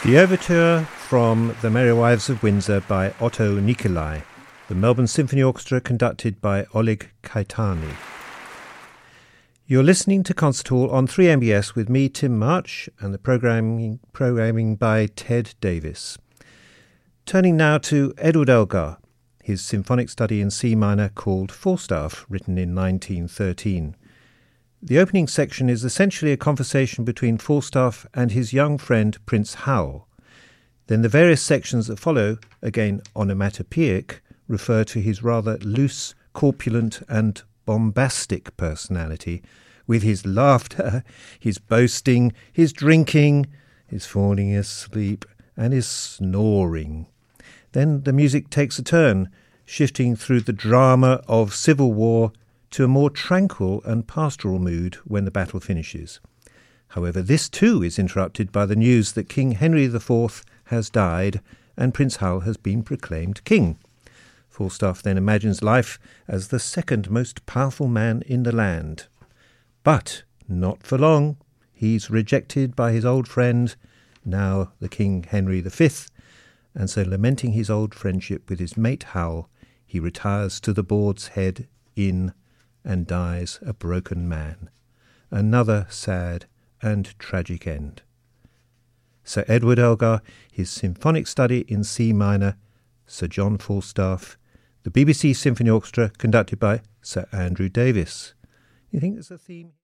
The Overture from The Merry Wives of Windsor by Otto Nicolai, the Melbourne Symphony Orchestra conducted by Oleg Caetani. You're listening to Concert Hall on 3MBS with me, Tim March, and the programming by Ted Davis. Turning now to Edward Elgar, his symphonic study in C minor called Falstaff, written in 1913. The opening section is essentially a conversation between Falstaff and his young friend Prince Hal. Then the various sections that follow, again onomatopoeic, refer to his rather loose, corpulent and bombastic personality, with his laughter, his boasting, his drinking, his falling asleep, and his snoring. Then the music takes a turn, shifting through the drama of civil war to a more tranquil and pastoral mood when the battle finishes. However, this too is interrupted by the news that King Henry IV has died and Prince Hal has been proclaimed king. Falstaff then imagines life as the second most powerful man in the land. But not for long. He's rejected by his old friend, now the King Henry V, and so lamenting his old friendship with his mate Hal, he retires to the Boar's Head Inn and dies a broken man. Another sad and tragic end. Sir Edward Elgar, his symphonic study in C minor, Sir John Falstaff, the BBC Symphony Orchestra conducted by Sir Andrew Davis. You think there's a theme?